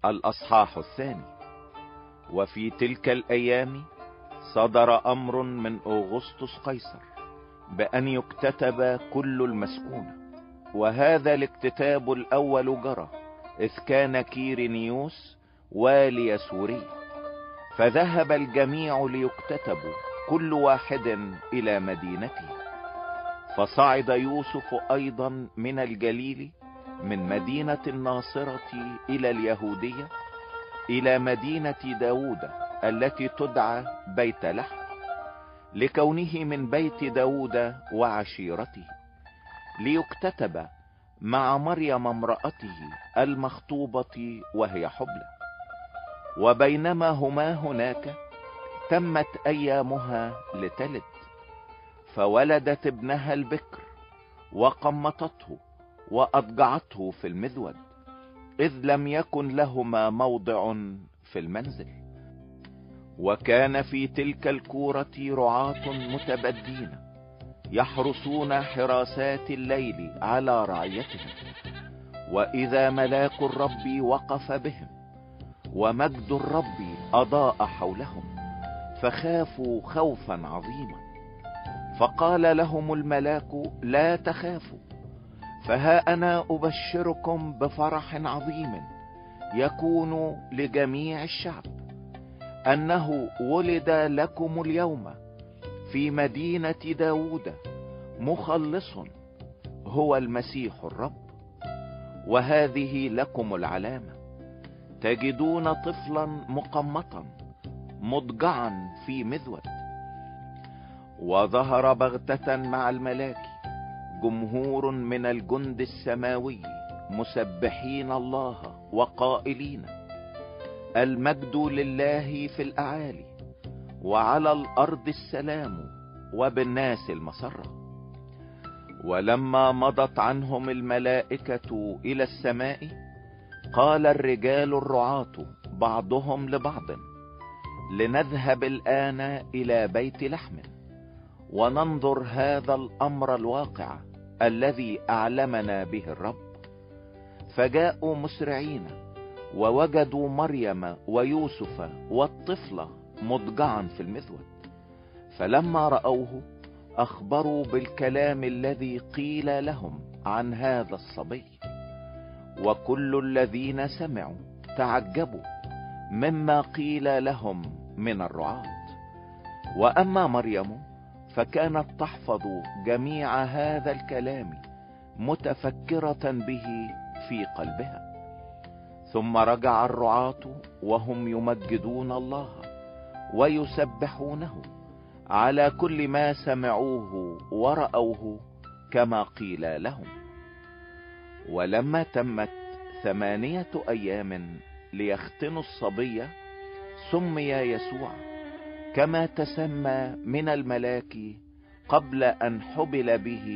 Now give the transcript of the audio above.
الأصحاح 2. وفي تلك الأيام صدر أمر من أغسطس قيصر بأن يكتتب كل المسكونة، وهذا الاكتتاب الأول جرى إذ كان كيرينيوس والي سوريا، فذهب الجميع ليكتتبوا كل واحد إلى مدينته. فصعد يوسف أيضا من الجليل من مدينة الناصرة إلى اليهودية إلى مدينة داود التي تدعى بيت لحم، لكونه من بيت داود وعشيرته، ليكتتب مع مريم امرأته المخطوبة وهي حبلى. وبينما هما هناك تمت أيامها لتلد، فولدت ابنها البكر وقمطته وأضجعته في المذود، إذ لم يكن لهما موضع في المنزل. وكان في تلك الكورة رعاة متبدين يحرسون حراسات الليل على رعيتهم، وإذا ملاك الرب وقف بهم ومجد الرب أضاء حولهم، فخافوا خوفا عظيما. فقال لهم الملاك: لا تخافوا، فها أنا أبشركم بفرح عظيم يكون لجميع الشعب، أنه ولد لكم اليوم في مدينة داود مخلص هو المسيح الرب. وهذه لكم العلامة: تجدون طفلا مقمطا مضجعا في مذود. وظهر بغتة مع الملاك جمهور من الجند السماوي مسبحين الله وقائلين: المجد لله في الأعالي، وعلى الأرض السلام، وبالناس المسرة. ولما مضت عنهم الملائكة إلى السماء، قال الرجال الرعاة بعضهم لبعض: لنذهب الآن إلى بيت لحم وننظر هذا الأمر الواقع الذي أعلمنا به الرب. فجاءوا مسرعين ووجدوا مريم ويوسف والطفل مضجعا في المذود، فلما رأوه أخبروا بالكلام الذي قيل لهم عن هذا الصبي. وكل الذين سمعوا تعجبوا مما قيل لهم من الرعاة. وأما مريم فكانت تحفظ جميع هذا الكلام متفكرة به في قلبها. ثم رجع الرعاة وهم يمجدون الله ويسبحونه على كل ما سمعوه ورأوه كما قيل لهم. ولما تمت 8 أيام ليختنوا الصبي، سمي يسوع كما تسمى من الملاك قبل أن حبل به